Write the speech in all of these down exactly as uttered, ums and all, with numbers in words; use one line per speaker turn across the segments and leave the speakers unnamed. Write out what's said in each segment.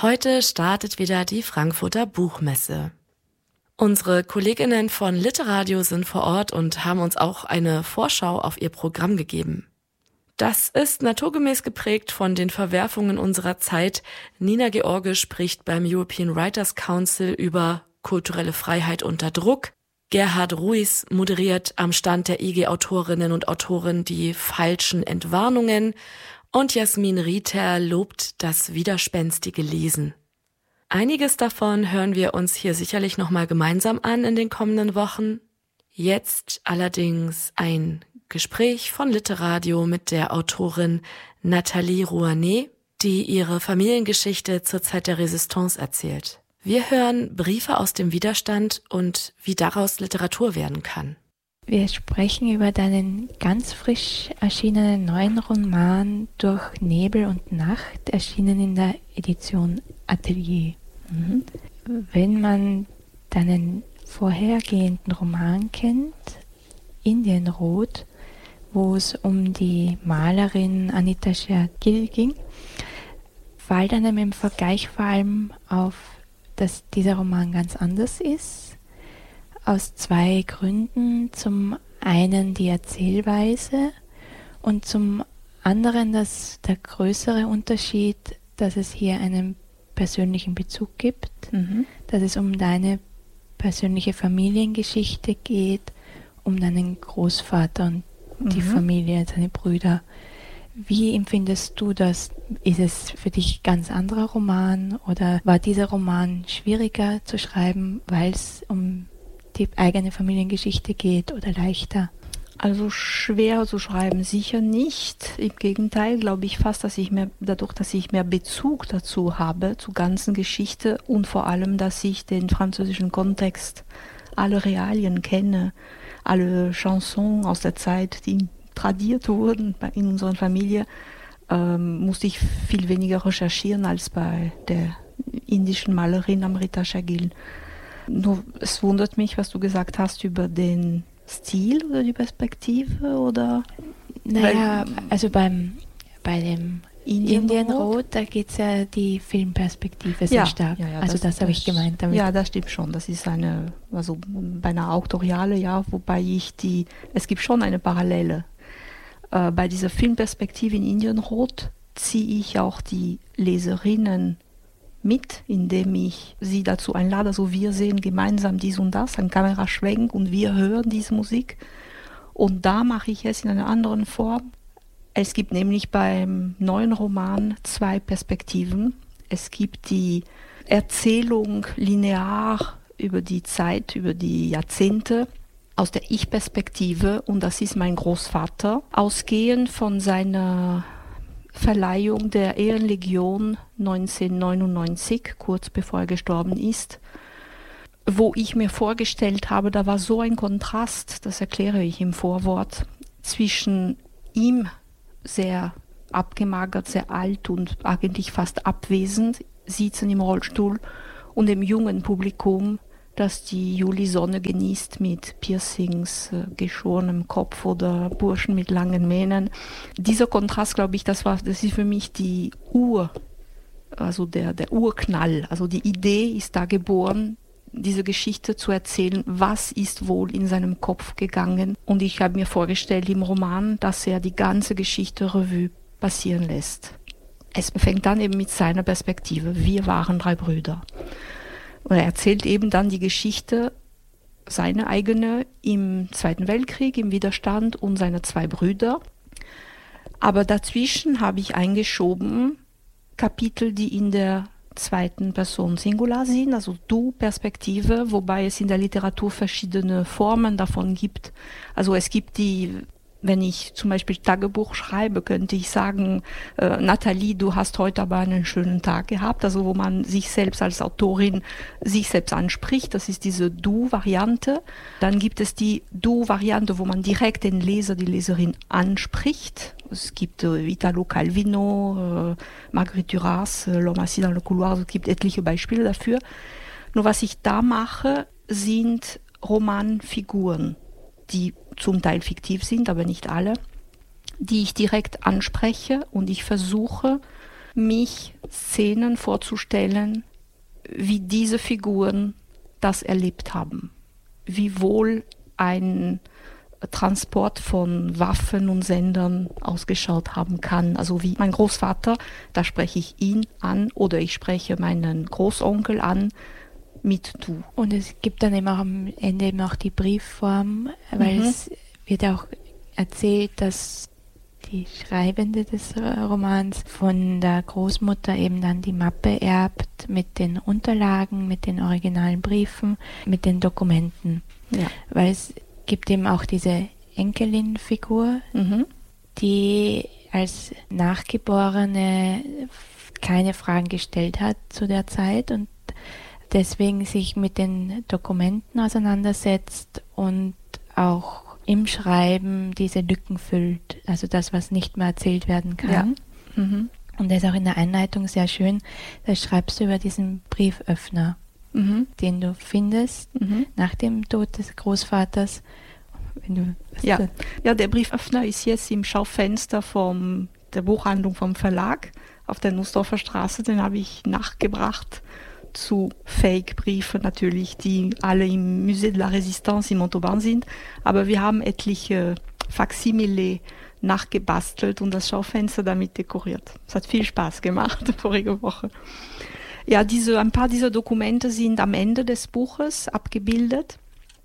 Heute startet wieder die Frankfurter Buchmesse. Unsere Kolleginnen von Literadio sind vor Ort und haben uns auch eine Vorschau auf ihr Programm gegeben. Das ist naturgemäß geprägt von den Verwerfungen unserer Zeit. Nina George spricht beim European Writers Council über kulturelle Freiheit unter Druck. Gerhard Ruiz moderiert am Stand der I G-Autorinnen und Autoren die falschen Entwarnungen. Und Jasmin Rieter lobt das widerspenstige Lesen. Einiges davon hören wir uns hier sicherlich nochmal gemeinsam an in den kommenden Wochen. Jetzt allerdings ein Gespräch von Literadio mit der Autorin Nathalie Rouanet, die ihre Familiengeschichte zur Zeit der Resistance erzählt. Wir hören Briefe aus dem Widerstand und wie daraus Literatur werden kann.
Wir sprechen über deinen ganz frisch erschienenen neuen Roman Durch Nebel und Nacht, erschienen in der Edition Atelier. Mhm. Wenn man deinen vorhergehenden Roman kennt, Indienrot, wo es um die Malerin Anita Schergil ging, fällt einem im Vergleich vor allem auf, dass dieser Roman ganz anders ist. Aus zwei Gründen. Zum einen die Erzählweise und zum anderen dass der größere Unterschied, dass es hier einen persönlichen Bezug gibt, mhm. dass es um deine persönliche Familiengeschichte geht, um deinen Großvater und mhm. die Familie, deine Brüder. Wie empfindest du das? Ist es für dich ein ganz anderer Roman oder war dieser Roman schwieriger zu schreiben, weil es um die eigene Familiengeschichte geht oder leichter?
Also schwer zu schreiben sicher nicht. Im Gegenteil glaube ich fast, dass ich mehr, dadurch, dass ich mehr Bezug dazu habe, zur ganzen Geschichte und vor allem, dass ich den französischen Kontext, alle Realien kenne, alle Chansons aus der Zeit, die tradiert wurden in unserer Familie, ähm, musste ich viel weniger recherchieren als bei der indischen Malerin Amrita Schergil. Nur, es wundert mich, was du gesagt hast über den Stil oder die Perspektive, oder?
Naja, Weil, also beim, bei dem Indienrot, Indienrot da geht es ja die Filmperspektive sehr
ja,
stark.
Ja, ja,
also das, das habe ich gemeint damit.
Ja, das stimmt schon. Das ist eine, also bei einer Autoriale, ja, wobei ich die, es gibt schon eine Parallele. Äh, bei dieser Filmperspektive in Indienrot ziehe ich auch die Leserinnen mit, indem ich sie dazu einlade, also wir sehen gemeinsam dies und das, ein Kameraschwenk und wir hören diese Musik. Und da mache ich es in einer anderen Form. Es gibt nämlich beim neuen Roman zwei Perspektiven. Es gibt die Erzählung linear über die Zeit, über die Jahrzehnte aus der Ich-Perspektive, und das ist mein Großvater, ausgehend von seiner Verleihung der Ehrenlegion neunzehnhundertneunundneunzig, kurz bevor er gestorben ist, wo ich mir vorgestellt habe, da war so ein Kontrast, das erkläre ich im Vorwort, zwischen ihm, sehr abgemagert, sehr alt und eigentlich fast abwesend, sitzen im Rollstuhl, und dem jungen Publikum, das die Julisonne genießt mit Piercings, äh, geschorenem Kopf oder Burschen mit langen Mähnen. Dieser Kontrast, glaube ich, das war, das ist für mich die Ur, also der, der Urknall. Also die Idee ist da geboren, diese Geschichte zu erzählen, was ist wohl in seinem Kopf gegangen. Und ich habe mir vorgestellt im Roman, dass er die ganze Geschichte Revue passieren lässt. Es fängt dann eben mit seiner Perspektive. Wir waren drei Brüder. Und er erzählt eben dann die Geschichte, seine eigene im Zweiten Weltkrieg, im Widerstand und seiner zwei Brüder. Aber dazwischen habe ich eingeschoben Kapitel, die in der zweiten Person Singular sind, also Du-Perspektive, wobei es in der Literatur verschiedene Formen davon gibt. Also es gibt die, wenn ich zum Beispiel Tagebuch schreibe, könnte ich sagen, äh, Nathalie, du hast heute aber einen schönen Tag gehabt, also wo man sich selbst als Autorin sich selbst anspricht, das ist diese Du-Variante. Dann gibt es die Du-Variante, wo man direkt den Leser, die Leserin anspricht. Es gibt äh, Italo Calvino, äh, Marguerite Duras, äh, L'homme assis dans le couloir, also es gibt etliche Beispiele dafür. Nur was ich da mache, sind Romanfiguren, die zum Teil fiktiv sind, aber nicht alle, die ich direkt anspreche, und ich versuche mich Szenen vorzustellen, wie diese Figuren das erlebt haben. Wie wohl ein Transport von Waffen und Sendern ausgeschaut haben kann. Also wie mein Großvater, da spreche ich ihn an oder ich spreche meinen Großonkel an mit du.
Und es gibt dann eben auch am Ende eben auch die Briefform, weil mhm. es wird auch erzählt, dass die Schreibende des Romans von der Großmutter eben dann die Mappe erbt mit den Unterlagen, mit den originalen Briefen, mit den Dokumenten.
Ja.
Weil es gibt eben auch diese Enkelin-Figur, mhm. die als Nachgeborene keine Fragen gestellt hat zu der Zeit und deswegen sich mit den Dokumenten auseinandersetzt und auch im Schreiben diese Lücken füllt, also das, was nicht mehr erzählt werden kann. Ja. Mhm. Und das ist auch in der Einleitung sehr schön, da schreibst du über diesen Brieföffner, mhm. den du findest mhm. nach dem Tod des Großvaters. Wenn du,
ja. ja, der Brieföffner ist jetzt im Schaufenster vom, der Buchhandlung vom Verlag auf der Nussdorfer Straße, den habe ich nachgebracht zu Fake-Briefen natürlich, die alle im Musée de la Résistance in Montauban sind. Aber wir haben etliche Faksimile nachgebastelt und das Schaufenster damit dekoriert. Es hat viel Spaß gemacht vorige Woche. Ja, diese, ein paar dieser Dokumente sind am Ende des Buches abgebildet.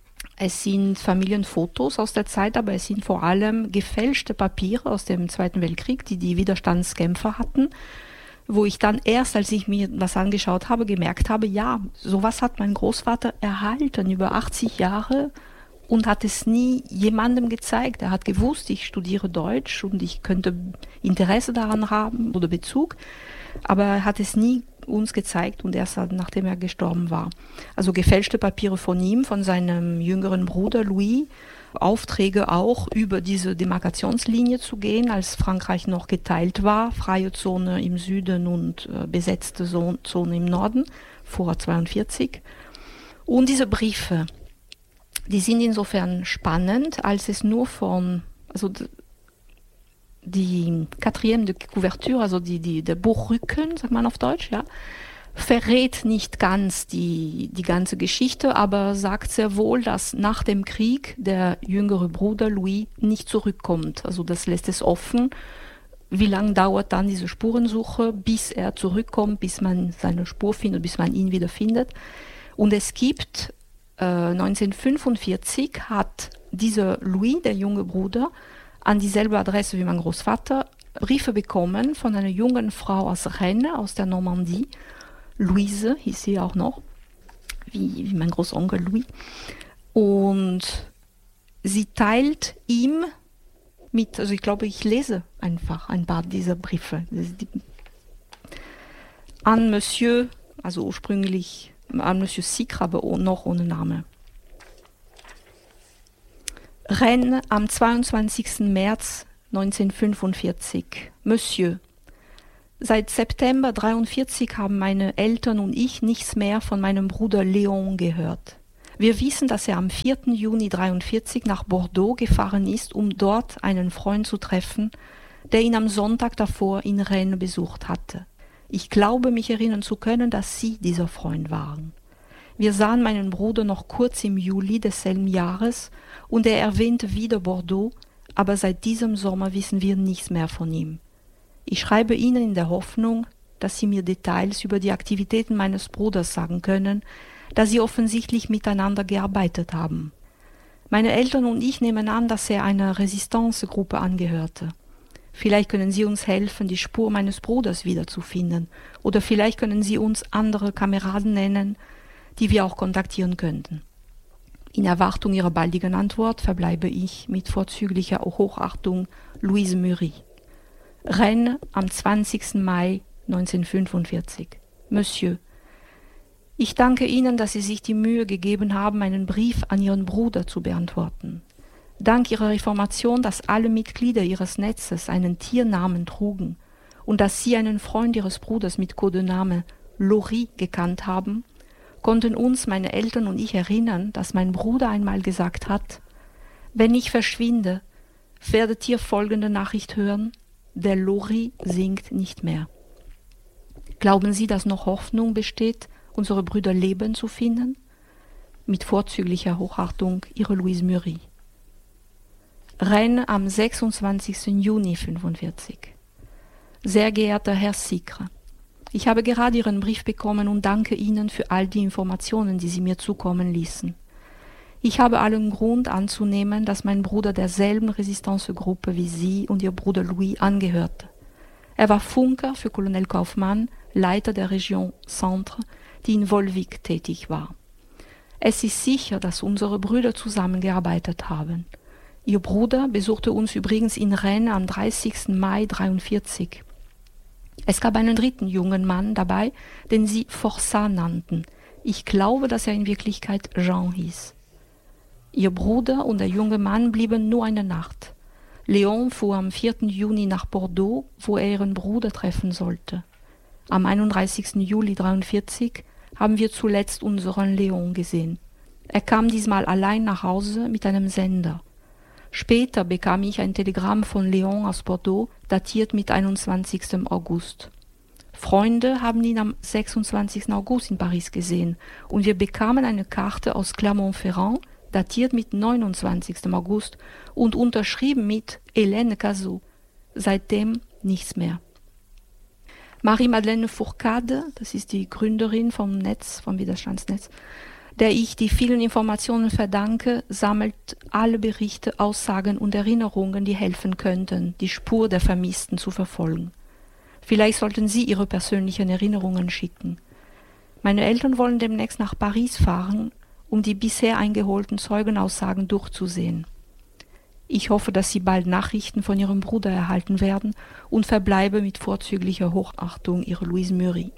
Es sind Familienfotos aus der Zeit, aber es sind vor allem gefälschte Papiere aus dem Zweiten Weltkrieg, die die Widerstandskämpfer hatten, wo ich dann erst, als ich mir das angeschaut habe, gemerkt habe, ja, sowas hat mein Großvater erhalten über achtzig Jahre und hat es nie jemandem gezeigt. Er hat gewusst, ich studiere Deutsch und ich könnte Interesse daran haben oder Bezug, aber er hat es nie uns gezeigt und erst nachdem er gestorben war. Also gefälschte Papiere von ihm, von seinem jüngeren Bruder Louis, Aufträge auch über diese Demarkationslinie zu gehen, als Frankreich noch geteilt war, freie Zone im Süden und äh, besetzte Zone im Norden, vor zweiundvierzig. Und diese Briefe, die sind insofern spannend, als es nur von, also die Quatrième de Couverture, also die, die, der Buchrücken, sagt man auf Deutsch, ja, verrät nicht ganz die, die ganze Geschichte, aber sagt sehr wohl, dass nach dem Krieg der jüngere Bruder Louis nicht zurückkommt. Also das lässt es offen. Wie lange dauert dann diese Spurensuche, bis er zurückkommt, bis man seine Spur findet, bis man ihn wieder findet. Und es gibt, äh, neunzehnhundertfünfundvierzig hat dieser Louis, der junge Bruder, an dieselbe Adresse wie mein Großvater Briefe bekommen von einer jungen Frau aus Rennes, aus der Normandie. Louise hieß sie auch noch, wie, wie mein Großonkel Louis. Und sie teilt ihm mit, also ich glaube, ich lese einfach ein paar dieser Briefe. An Monsieur, also ursprünglich an Monsieur Sicre, aber noch ohne Name. Rennes am zweiundzwanzigsten März neunzehnhundertfünfundvierzig. Monsieur, seit September dreiundvierzig haben meine Eltern und ich nichts mehr von meinem Bruder Léon gehört. Wir wissen, dass er am vierten Juni dreiundvierzig nach Bordeaux gefahren ist, um dort einen Freund zu treffen, der ihn am Sonntag davor in Rennes besucht hatte. Ich glaube, mich erinnern zu können, dass Sie dieser Freund waren. Wir sahen meinen Bruder noch kurz im Juli desselben Jahres und er erwähnte wieder Bordeaux, aber seit diesem Sommer wissen wir nichts mehr von ihm. Ich schreibe Ihnen in der Hoffnung, dass Sie mir Details über die Aktivitäten meines Bruders sagen können, da Sie offensichtlich miteinander gearbeitet haben. Meine Eltern und ich nehmen an, dass er einer Resistance-Gruppe angehörte. Vielleicht können Sie uns helfen, die Spur meines Bruders wiederzufinden, oder vielleicht können Sie uns andere Kameraden nennen, die wir auch kontaktieren könnten. In Erwartung Ihrer baldigen Antwort verbleibe ich mit vorzüglicher Hochachtung Louise Murie. Rennes am zwanzigsten Mai neunzehnhundertfünfundvierzig. Monsieur, ich danke Ihnen, dass Sie sich die Mühe gegeben haben, einen Brief an Ihren Bruder zu beantworten. Dank Ihrer Information, dass alle Mitglieder Ihres Netzes einen Tiernamen trugen und dass Sie einen Freund Ihres Bruders mit Codename Laurie gekannt haben, konnten uns meine Eltern und ich erinnern, dass mein Bruder einmal gesagt hat, wenn ich verschwinde, werdet ihr folgende Nachricht hören, der Laurie singt nicht mehr. Glauben Sie, dass noch Hoffnung besteht, unsere Brüder leben zu finden? Mit vorzüglicher Hochachtung, Ihre Louise Murie. Rennes am sechsundzwanzigsten Juni fünfundvierzig. Sehr geehrter Herr Sicre, ich habe gerade Ihren Brief bekommen und danke Ihnen für all die Informationen, die Sie mir zukommen ließen. Ich habe allen Grund anzunehmen, dass mein Bruder derselben Resistance-Gruppe wie Sie und Ihr Bruder Louis angehörte. Er war Funker für Colonel Kaufmann, Leiter der Region Centre, die in Volvic tätig war. Es ist sicher, dass unsere Brüder zusammengearbeitet haben. Ihr Bruder besuchte uns übrigens in Rennes am dreißigsten Mai dreiundvierzig. Es gab einen dritten jungen Mann dabei, den sie Forçat nannten. Ich glaube, dass er in Wirklichkeit Jean hieß. Ihr Bruder und der junge Mann blieben nur eine Nacht. Léon fuhr am vierten Juni nach Bordeaux, wo er ihren Bruder treffen sollte. Am einunddreißigsten Juli dreiundvierzig haben wir zuletzt unseren Léon gesehen. Er kam diesmal allein nach Hause mit einem Sender. Später bekam ich ein Telegramm von Léon aus Bordeaux, datiert mit einundzwanzigsten August. Freunde haben ihn am sechsundzwanzigsten August in Paris gesehen und wir bekamen eine Karte aus Clermont-Ferrand, datiert mit neunundzwanzigsten August und unterschrieben mit Hélène Cazot. Seitdem nichts mehr. Marie-Madeleine Fourcade, das ist die Gründerin vom Netz, vom Widerstandsnetz, der ich die vielen Informationen verdanke, sammelt alle Berichte, Aussagen und Erinnerungen, die helfen könnten, die Spur der Vermissten zu verfolgen. Vielleicht sollten Sie Ihre persönlichen Erinnerungen schicken. Meine Eltern wollen demnächst nach Paris fahren, um die bisher eingeholten Zeugenaussagen durchzusehen. Ich hoffe, dass Sie bald Nachrichten von Ihrem Bruder erhalten werden und verbleibe mit vorzüglicher Hochachtung Ihre Louise Murie.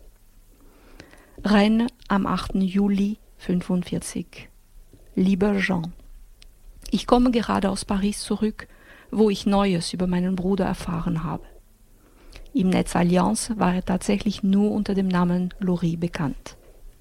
Rennes am achten Juli fünfundvierzig. Lieber Jean, ich komme gerade aus Paris zurück, wo ich Neues über meinen Bruder erfahren habe. Im Netz Allianz war er tatsächlich nur unter dem Namen Laurie bekannt.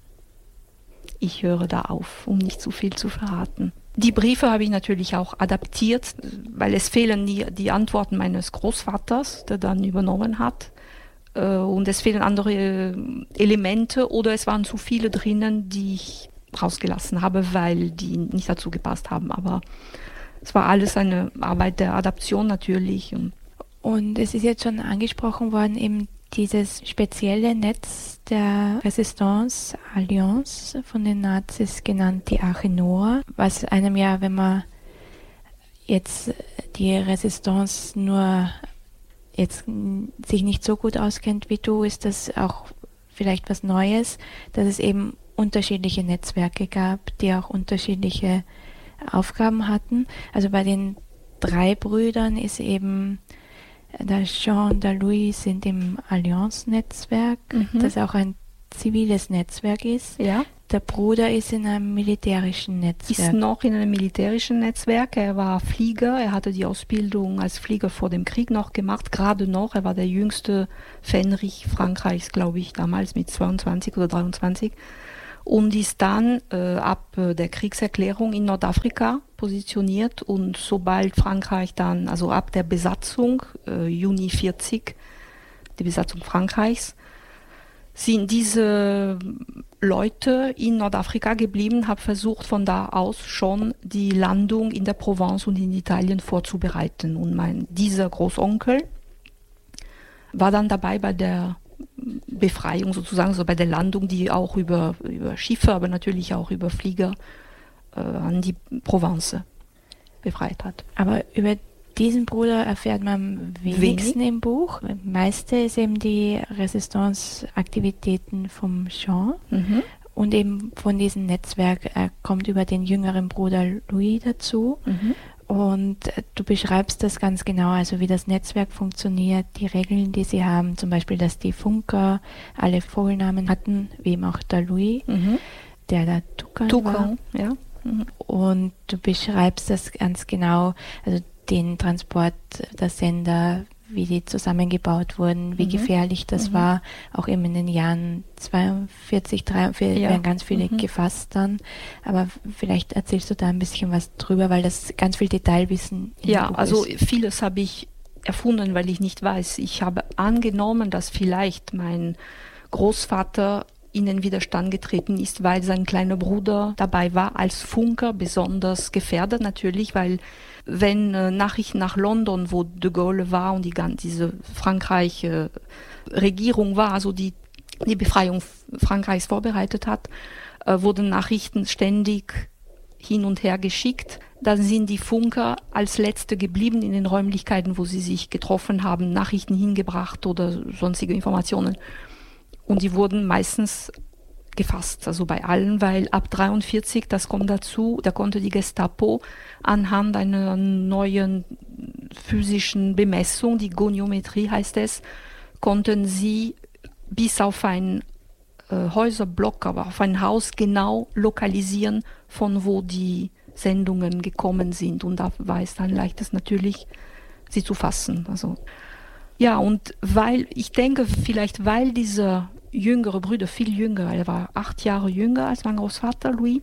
Ich höre da auf, um nicht zu viel zu verraten. Die Briefe habe ich natürlich auch adaptiert, weil es fehlen die, die Antworten meines Großvaters, der dann übernommen hat. Und es fehlen andere Elemente oder es waren zu viele drinnen, die ich rausgelassen habe, weil die nicht dazu gepasst haben. Aber es war alles eine Arbeit der Adaption natürlich.
Und es ist jetzt schon angesprochen worden, eben dieses spezielle Netz der Resistance Alliance, von den Nazis genannt die Arche Noah, was einem ja, wenn man jetzt die Resistance nur jetzt sich nicht so gut auskennt wie du, ist das auch vielleicht was Neues, dass es eben unterschiedliche Netzwerke gab, die auch unterschiedliche Aufgaben hatten. Also bei den drei Brüdern ist eben der Jean und der Louis sind im Allianz-Netzwerk, mhm. das auch ein ziviles Netzwerk ist.
Ja.
Der Bruder ist in einem militärischen Netzwerk.
Ist noch in einem militärischen Netzwerk. Er war Flieger. Er hatte die Ausbildung als Flieger vor dem Krieg noch gemacht, gerade noch. Er war der jüngste Fähnrich Frankreichs, glaube ich, damals mit zweiundzwanzig oder dreiundzwanzig. Und ist dann äh, ab äh, der Kriegserklärung in Nordafrika positioniert und sobald Frankreich dann, also ab der Besatzung, äh, Juni vierzig, die Besatzung Frankreichs, sind diese Leute in Nordafrika geblieben, haben versucht von da aus schon die Landung in der Provence und in Italien vorzubereiten. Und mein, dieser Großonkel war dann dabei bei der Befreiung sozusagen, so bei der Landung, die auch über, über Schiffe, aber natürlich auch über Flieger äh, an die Provence befreit hat.
Aber über diesen Bruder erfährt man am wenigsten Wenig. Im Buch. Das meiste ist eben die Resistance-Aktivitäten vom Jean mhm. und eben von diesem Netzwerk. Er kommt über den jüngeren Bruder Louis dazu. Mhm. Und du beschreibst das ganz genau, also wie das Netzwerk funktioniert, die Regeln, die sie haben, zum Beispiel, dass die Funker alle Vogelnamen hatten, wie eben auch der Louis, mhm. der der Toucan,
Toucan war. Ja.
Mhm. Und du beschreibst das ganz genau, also den Transport der Sender, wie die zusammengebaut wurden, wie mhm. gefährlich das mhm. war. Auch eben in den Jahren zweiundvierzig, dreiundvierzig ja. werden ganz viele mhm. gefasst dann. Aber vielleicht erzählst du da ein bisschen was drüber, weil das ganz viel Detailwissen in
Ja,
dem Buch
also
ist.
Vieles habe ich erfunden, weil ich nicht weiß. Ich habe angenommen, dass vielleicht mein Großvater in den Widerstand getreten ist, weil sein kleiner Bruder dabei war, als Funker besonders gefährdet natürlich, weil wenn äh, Nachrichten nach London, wo de Gaulle war und die ganze diese Frankreich äh, Regierung war, also die die Befreiung Frankreichs vorbereitet hat, äh, wurden Nachrichten ständig hin und her geschickt. Dann sind die Funker als Letzte geblieben in den Räumlichkeiten, wo sie sich getroffen haben, Nachrichten hingebracht oder sonstige Informationen. Und die wurden meistens gefasst, also bei allen, weil ab dreiundvierzig, das kommt dazu, da konnte die Gestapo anhand einer neuen physischen Bemessung, die Goniometrie heißt es, konnten sie bis auf ein äh, Häuserblock, aber auf ein Haus genau lokalisieren, von wo die Sendungen gekommen sind. Und da war es dann leichtes natürlich, sie zu fassen. Also, ja, und weil, ich denke vielleicht, weil dieser jüngere Bruder, viel jünger, er war acht Jahre jünger als mein Großvater Louis,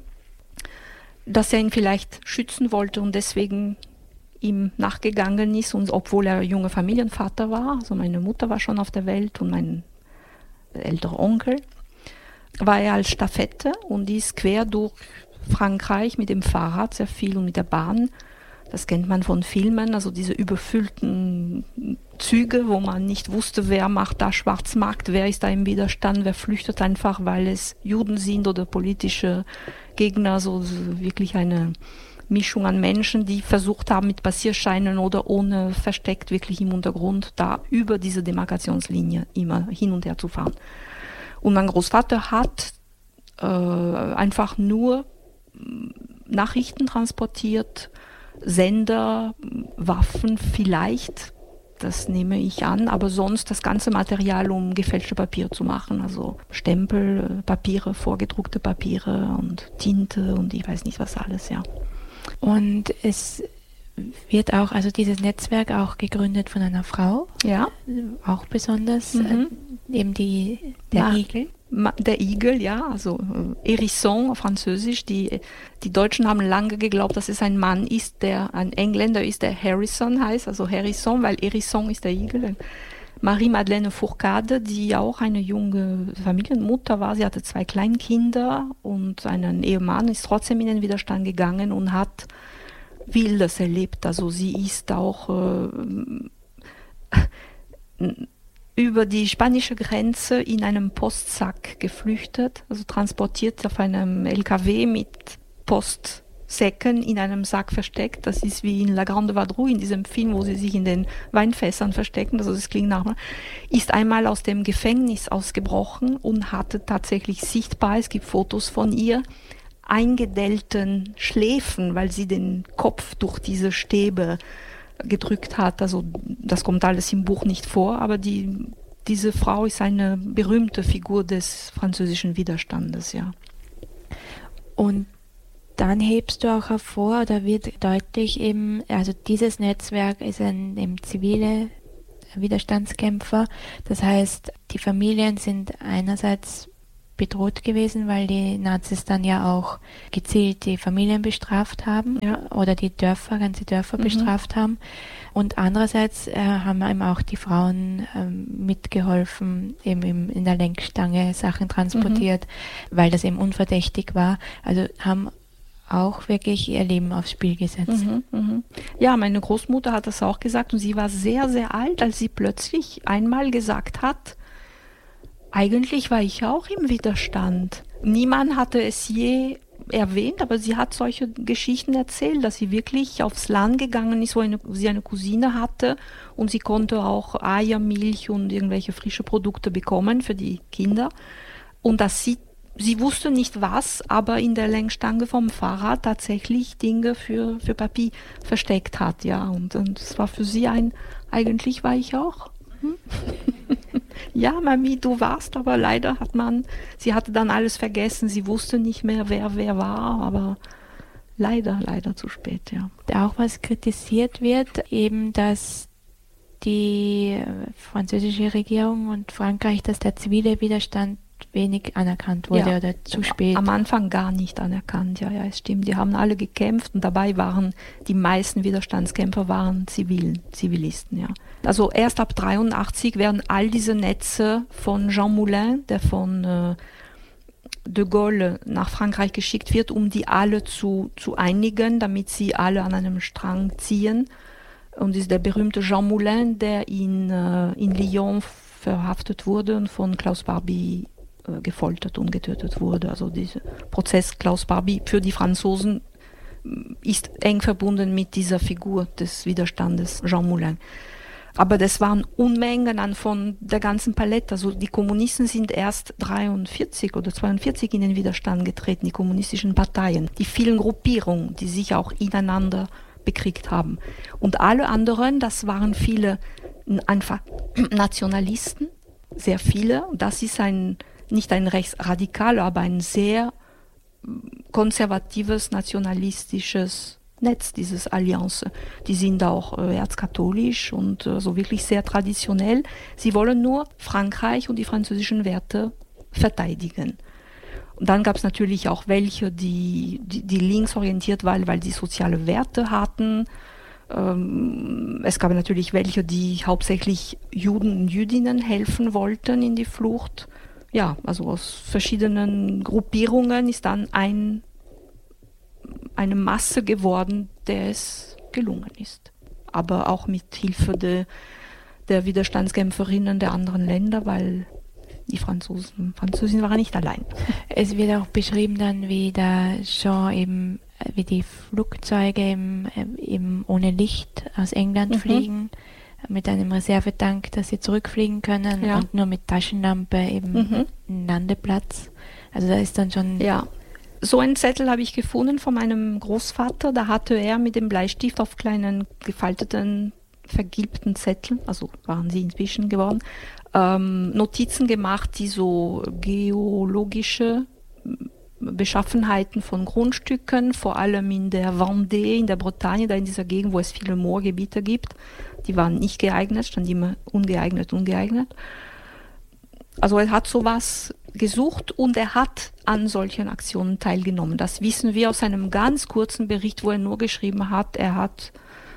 dass er ihn vielleicht schützen wollte und deswegen ihm nachgegangen ist, und obwohl er junger Familienvater war, also meine Mutter war schon auf der Welt und mein älterer Onkel, war er als Stafette und ist quer durch Frankreich mit dem Fahrrad sehr viel und mit der Bahn. Das kennt man von Filmen, also diese überfüllten Züge, wo man nicht wusste, wer macht da Schwarzmarkt, wer ist da im Widerstand, wer flüchtet einfach, weil es Juden sind oder politische Gegner, so wirklich eine Mischung an Menschen, die versucht haben, mit Passierscheinen oder ohne versteckt wirklich im Untergrund da über diese Demarkationslinie immer hin und her zu fahren. Und mein Großvater hat äh, einfach nur Nachrichten transportiert, Sender, Waffen vielleicht, das nehme ich an, aber sonst das ganze Material, um gefälschte Papiere zu machen, also Stempel, Papiere, vorgedruckte Papiere und Tinte und ich weiß nicht was alles, ja.
Und es wird auch, also dieses Netzwerk auch gegründet von einer Frau,
ja,
auch besonders,
mhm.
äh, eben die, der
Ma-
Igel.
Ma- Der Igel, ja, also äh, Hérisson auf Französisch. Die, die Deutschen haben lange geglaubt, dass es ein Mann ist, der ein Engländer ist, der Harrison heißt, also Hérisson, weil Hérisson ist der Igel. Marie-Madeleine Fourcade, die auch eine junge Familienmutter war, sie hatte zwei Kleinkinder und einen Ehemann, ist trotzdem in den Widerstand gegangen und hat Wildes erlebt. Also sie ist auch äh, über die spanische Grenze in einem Postsack geflüchtet, also transportiert auf einem L K W mit Postsäcken in einem Sack versteckt. Das ist wie in La Grande Vadrouille, in diesem Film, wo sie sich in den Weinfässern verstecken, also das klingt nach, ist einmal aus dem Gefängnis ausgebrochen und hatte tatsächlich sichtbar, es gibt Fotos von ihr, eingedellten Schläfen, weil sie den Kopf durch diese Stäbe gedrückt hat. Also das kommt alles im Buch nicht vor, aber die, diese Frau ist eine berühmte Figur des französischen Widerstandes, ja.
Und dann hebst du auch hervor, oder wird deutlich eben, also dieses Netzwerk ist ein eben zivile Widerstandskämpfer. Das heißt, die Familien sind einerseits bedroht gewesen, weil die Nazis dann ja auch gezielt die Familien bestraft haben, ja, oder die Dörfer, ganze Dörfer mhm. bestraft haben. Und andererseits äh, haben eben auch die Frauen ähm, mitgeholfen, eben im, in der Lenkstange Sachen transportiert, mhm. weil das eben unverdächtig war. Also haben auch wirklich ihr Leben aufs Spiel gesetzt.
Mhm, mhm. Ja, meine Großmutter hat das auch gesagt und sie war sehr, sehr alt, als sie plötzlich einmal gesagt hat, eigentlich war ich auch im Widerstand. Niemand hatte es je erwähnt, aber sie hat solche Geschichten erzählt, dass sie wirklich aufs Land gegangen ist, wo eine, sie eine Cousine hatte und sie konnte auch Eier, Milch und irgendwelche frische Produkte bekommen für die Kinder. Und dass sie, sie wusste nicht was, aber in der Lenkstange vom Fahrrad tatsächlich Dinge für, für Papi versteckt hat. Ja, und, und das war für sie ein, eigentlich war ich auch. Hm? Ja, Mami, du warst, aber leider hat man, sie hatte dann alles vergessen, sie wusste nicht mehr, wer wer war, aber leider, leider zu spät, ja.
Auch was kritisiert wird, eben, dass die französische Regierung und Frankreich, dass der zivile Widerstand wenig anerkannt wurde
ja,
oder zu spät.
Am Anfang gar nicht anerkannt, ja, ja, es stimmt. Die haben alle gekämpft und dabei waren die meisten Widerstandskämpfer waren Zivilen, Zivilisten, ja. Also erst ab dreiundachtzig werden all diese Netze von Jean Moulin, der von äh, de Gaulle nach Frankreich geschickt wird, um die alle zu, zu einigen, damit sie alle an einem Strang ziehen. Und das ist der berühmte Jean Moulin, der in, äh, in Lyon verhaftet wurde und von Klaus Barbie äh, gefoltert und getötet wurde. Also dieser Prozess Klaus Barbie für die Franzosen ist eng verbunden mit dieser Figur des Widerstandes Jean Moulin. Aber das waren Unmengen an von der ganzen Palette. Also die Kommunisten sind erst dreiundvierzig oder zweiundvierzig in den Widerstand getreten, die kommunistischen Parteien, die vielen Gruppierungen, die sich auch ineinander bekriegt haben. Und alle anderen, das waren viele einfach Nationalisten, sehr viele. Und das ist ein, nicht ein rechtsradikaler, aber ein sehr konservatives, nationalistisches Netz, dieses Allianz. Die sind auch äh, erzkatholisch und äh, so wirklich sehr traditionell. Sie wollen nur Frankreich und die französischen Werte verteidigen. Und dann gab es natürlich auch welche, die, die, die linksorientiert waren, weil sie soziale Werte hatten. Ähm, es gab natürlich welche, die hauptsächlich Juden und Jüdinnen helfen wollten in die Flucht. Ja, also aus verschiedenen Gruppierungen ist dann ein eine Masse geworden, der es gelungen ist. Aber auch mit Hilfe de, der Widerstandskämpferinnen der anderen Länder, weil die Franzosen, Franzosen waren nicht allein.
Es wird auch beschrieben dann, wie der Jean eben, wie die Flugzeuge eben, eben ohne Licht aus England mhm. fliegen, mit einem Reservetank, dass sie zurückfliegen können ja. und nur mit Taschenlampe eben mhm. einen Landeplatz. Also da ist dann schon...
Ja. So einen Zettel habe ich gefunden von meinem Großvater. Da hatte er mit dem Bleistift auf kleinen gefalteten, vergilbten Zetteln, also waren sie inzwischen geworden, ähm, Notizen gemacht, die so geologische Beschaffenheiten von Grundstücken, vor allem in der Vendée, in der Bretagne, da in dieser Gegend, wo es viele Moorgebiete gibt, die waren nicht geeignet, stand immer ungeeignet, ungeeignet. Also er hat sowas gesucht und er hat an solchen Aktionen teilgenommen. Das wissen wir aus einem ganz kurzen Bericht, wo er nur geschrieben hat, er hat,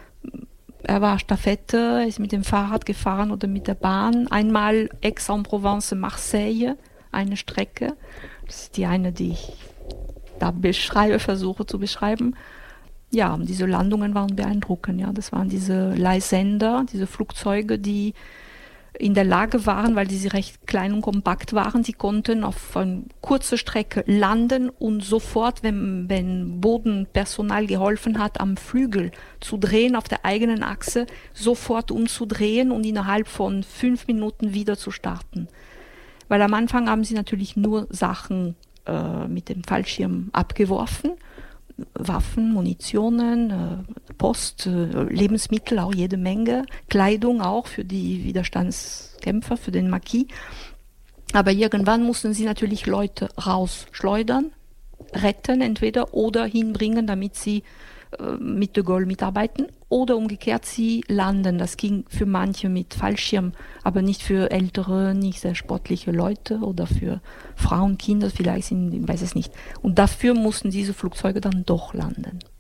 er war Stafette, ist mit dem Fahrrad gefahren oder mit der Bahn. Einmal Aix-en-Provence, Marseille, eine Strecke. Das ist die eine, die ich da beschreibe, versuche zu beschreiben. Ja, diese Landungen waren beeindruckend. Ja, das waren diese Leihsender, diese Flugzeuge, die in der Lage waren, weil sie recht klein und kompakt waren, sie konnten auf eine kurze Strecke landen und sofort, wenn, wenn Bodenpersonal geholfen hat, am Flügel zu drehen, auf der eigenen Achse, sofort umzudrehen und innerhalb von fünf Minuten wieder zu starten. Weil am Anfang haben sie natürlich nur Sachen äh, mit dem Fallschirm abgeworfen, Waffen, Munitionen, äh, Post, äh, Lebensmittel, auch jede Menge, Kleidung auch für die Widerstandskämpfer, für den Marquis. Aber irgendwann mussten sie natürlich Leute rausschleudern, retten entweder oder hinbringen, damit sie äh, mit de Gaulle mitarbeiten oder umgekehrt sie landen. Das ging für manche mit Fallschirm, aber nicht für ältere, nicht sehr sportliche Leute oder für Frauen, Kinder vielleicht, sind, ich weiß es nicht. Und dafür mussten diese Flugzeuge dann doch landen.